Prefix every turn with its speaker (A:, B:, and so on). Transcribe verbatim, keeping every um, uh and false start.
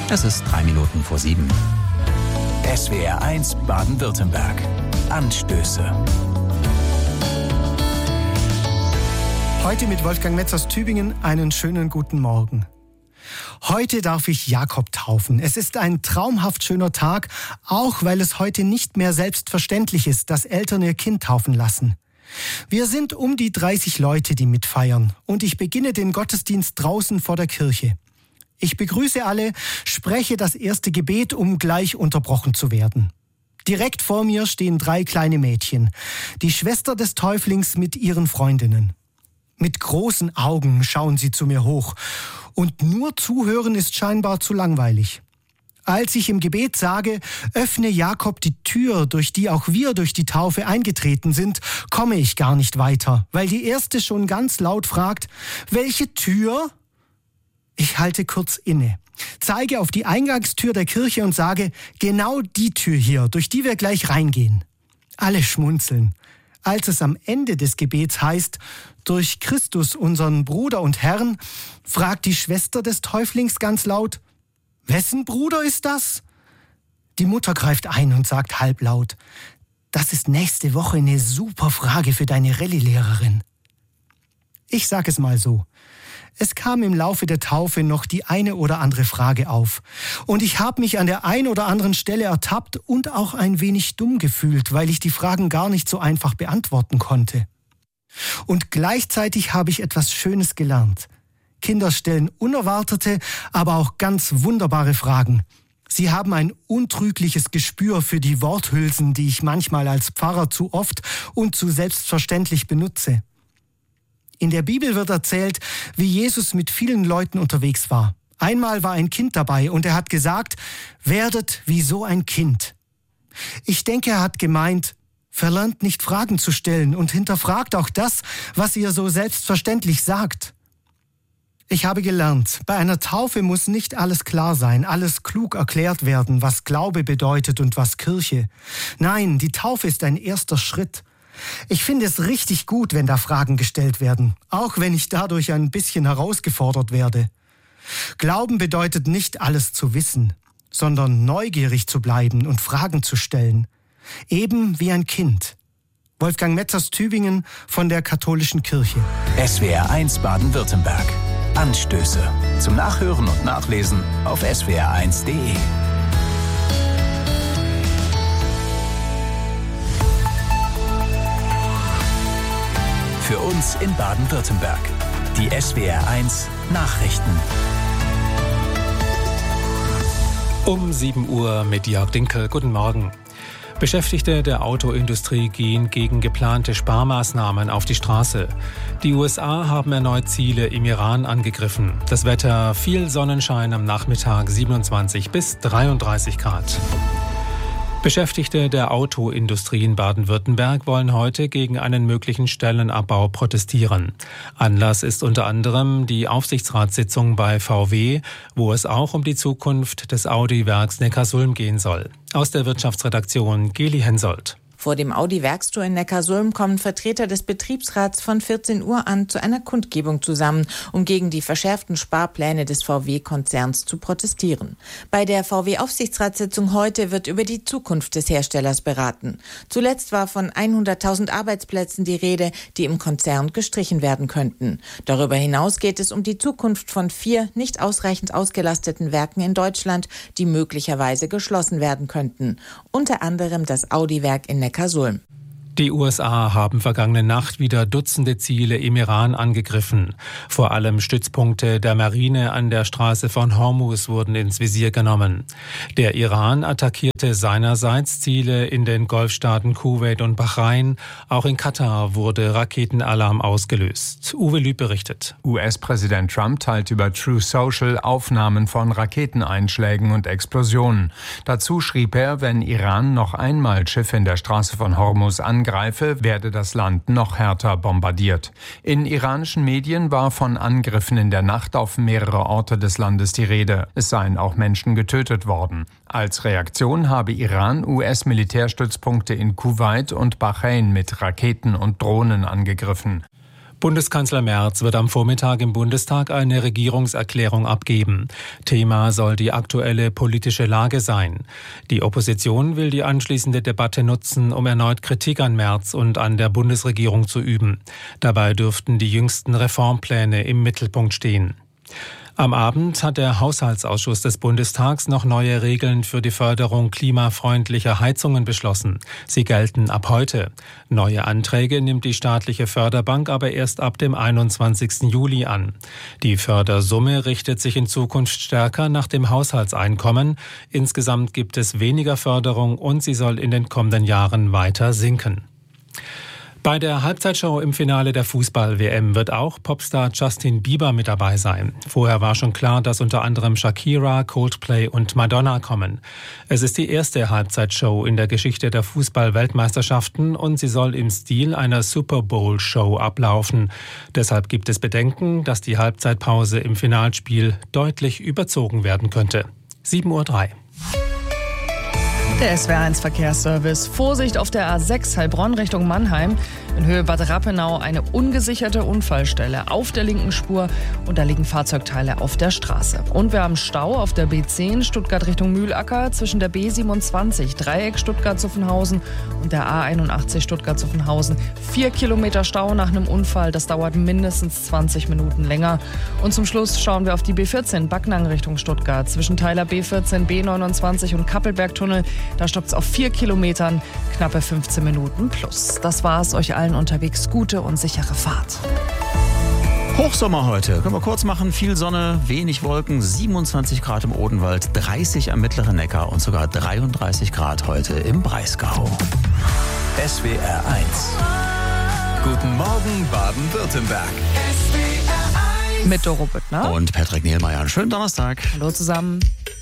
A: Es ist drei Minuten vor sieben.
B: S W R eins Baden-Württemberg. Anstöße.
C: Heute mit Wolfgang Metz aus Tübingen einen schönen guten Morgen. Heute darf ich Jakob taufen. Es ist ein traumhaft schöner Tag, auch weil es heute nicht mehr selbstverständlich ist, dass Eltern ihr Kind taufen lassen. Wir sind um die dreißig Leute, die mitfeiern, und ich beginne den Gottesdienst draußen vor der Kirche. Ich begrüße alle, spreche das erste Gebet, um gleich unterbrochen zu werden. Direkt vor mir stehen drei kleine Mädchen, die Schwester des Täuflings mit ihren Freundinnen. Mit großen Augen schauen sie zu mir hoch, und nur zuhören ist scheinbar zu langweilig. Als ich im Gebet sage, öffne Jakob die Tür, durch die auch wir durch die Taufe eingetreten sind, komme ich gar nicht weiter, weil die erste schon ganz laut fragt, welche Tür? Ich halte kurz inne, zeige auf die Eingangstür der Kirche und sage, genau die Tür hier, durch die wir gleich reingehen. Alle schmunzeln. Als es am Ende des Gebets heißt, durch Christus, unseren Bruder und Herrn, fragt die Schwester des Täuflings ganz laut, wessen Bruder ist das? Die Mutter greift ein und sagt halblaut, das ist nächste Woche eine super Frage für deine Rallye-Lehrerin. Ich sage es mal so. Es kam im Laufe der Taufe noch die eine oder andere Frage auf. Und ich habe mich an der ein oder anderen Stelle ertappt und auch ein wenig dumm gefühlt, weil ich die Fragen gar nicht so einfach beantworten konnte. Und gleichzeitig habe ich etwas Schönes gelernt. Kinder stellen unerwartete, aber auch ganz wunderbare Fragen. Sie haben ein untrügliches Gespür für die Worthülsen, die ich manchmal als Pfarrer zu oft und zu selbstverständlich benutze. In der Bibel wird erzählt, wie Jesus mit vielen Leuten unterwegs war. Einmal war ein Kind dabei und er hat gesagt, werdet wie so ein Kind. Ich denke, er hat gemeint, verlernt nicht Fragen zu stellen und hinterfragt auch das, was ihr so selbstverständlich sagt. Ich habe gelernt, bei einer Taufe muss nicht alles klar sein, alles klug erklärt werden, was Glaube bedeutet und was Kirche. Nein, die Taufe ist ein erster Schritt. Ich finde es richtig gut, wenn da Fragen gestellt werden, auch wenn ich dadurch ein bisschen herausgefordert werde. Glauben bedeutet nicht alles zu wissen, sondern neugierig zu bleiben und Fragen zu stellen. Eben wie ein Kind. Wolfgang Metz aus Tübingen von der Katholischen Kirche.
B: S W R eins Baden-Württemberg. Anstöße. Zum Nachhören und Nachlesen auf S W R eins punkt de. Für uns in Baden-Württemberg. Die S W R eins Nachrichten.
D: Um sieben Uhr mit Jörg Dinkel. Guten Morgen. Beschäftigte der Autoindustrie gehen gegen geplante Sparmaßnahmen auf die Straße. Die U S A haben erneut Ziele im Iran angegriffen. Das Wetter, viel Sonnenschein am Nachmittag, siebenundzwanzig bis dreiunddreißig Grad. Beschäftigte der Autoindustrie in Baden-Württemberg wollen heute gegen einen möglichen Stellenabbau protestieren. Anlass ist unter anderem die Aufsichtsratssitzung bei V W, wo es auch um die Zukunft des Audi-Werks Neckarsulm gehen soll. Aus der Wirtschaftsredaktion Geli Hensoldt.
E: Vor dem Audi-Werktor in Neckarsulm kommen Vertreter des Betriebsrats von vierzehn Uhr an zu einer Kundgebung zusammen, um gegen die verschärften Sparpläne des V W-Konzerns zu protestieren. Bei der V W-Aufsichtsratssitzung heute wird über die Zukunft des Herstellers beraten. Zuletzt war von hunderttausend Arbeitsplätzen die Rede, die im Konzern gestrichen werden könnten. Darüber hinaus geht es um die Zukunft von vier nicht ausreichend ausgelasteten Werken in Deutschland, die möglicherweise geschlossen werden könnten. Unter anderem das Audi-Werk in Neckarsulm.
D: Die U S A haben vergangene Nacht wieder Dutzende Ziele im Iran angegriffen. Vor allem Stützpunkte der Marine an der Straße von Hormuz wurden ins Visier genommen. Der Iran attackierte seinerseits Ziele in den Golfstaaten Kuwait und Bahrain. Auch in Katar wurde Raketenalarm ausgelöst. Uwe Lüb berichtet.
F: U S-Präsident Trump teilt über True Social Aufnahmen von Raketeneinschlägen und Explosionen. Dazu schrieb er, wenn Iran noch einmal Schiffe in der Straße von Hormuz angreift, angreife, werde das Land noch härter bombardiert. In iranischen Medien war von Angriffen in der Nacht auf mehrere Orte des Landes die Rede. Es seien auch Menschen getötet worden. Als Reaktion habe Iran U S-Militärstützpunkte in Kuwait und Bahrain mit Raketen und Drohnen angegriffen.
D: Bundeskanzler Merz wird am Vormittag im Bundestag eine Regierungserklärung abgeben. Thema soll die aktuelle politische Lage sein. Die Opposition will die anschließende Debatte nutzen, um erneut Kritik an Merz und an der Bundesregierung zu üben. Dabei dürften die jüngsten Reformpläne im Mittelpunkt stehen. Am Abend hat der Haushaltsausschuss des Bundestags noch neue Regeln für die Förderung klimafreundlicher Heizungen beschlossen. Sie gelten ab heute. Neue Anträge nimmt die staatliche Förderbank aber erst ab dem einundzwanzigsten Juli an. Die Fördersumme richtet sich in Zukunft stärker nach dem Haushaltseinkommen. Insgesamt gibt es weniger Förderung und sie soll in den kommenden Jahren weiter sinken. Bei der Halbzeitshow im Finale der Fußball-W M wird auch Popstar Justin Bieber mit dabei sein. Vorher war schon klar, dass unter anderem Shakira, Coldplay und Madonna kommen. Es ist die erste Halbzeitshow in der Geschichte der Fußball-Weltmeisterschaften und sie soll im Stil einer Super Bowl-Show ablaufen. Deshalb gibt es Bedenken, dass die Halbzeitpause im Finalspiel deutlich überzogen werden könnte. sieben Uhr drei.
G: Der S W R eins Verkehrsservice. Vorsicht auf der A sechs Heilbronn Richtung Mannheim. In Höhe Bad Rappenau eine ungesicherte Unfallstelle auf der linken Spur und da liegen Fahrzeugteile auf der Straße. Und wir haben Stau auf der B zehn Stuttgart Richtung Mühlacker zwischen der B siebenundzwanzig Dreieck Stuttgart-Zuffenhausen und der A einundachtzig Stuttgart-Zuffenhausen. Vier Kilometer Stau nach einem Unfall, das dauert mindestens zwanzig Minuten länger. Und zum Schluss schauen wir auf die B vierzehn Backnang Richtung Stuttgart zwischen Teiler B vierzehn, B neunundzwanzig und Kappelbergtunnel. Da stoppt es auf vier Kilometern, knappe fünfzehn Minuten plus. Das war's, euch allen unterwegs gute und sichere Fahrt.
A: Hochsommer heute. Können wir kurz machen. Viel Sonne, wenig Wolken, siebenundzwanzig Grad im Odenwald, dreißig am Mittleren Neckar und sogar dreiunddreißig Grad heute im Breisgau.
B: S W R eins. Guten Morgen Baden-Württemberg.
G: Mit Doro Büttner
A: Und Patrick Niehlmeier. Einen schönen Donnerstag.
G: Hallo zusammen.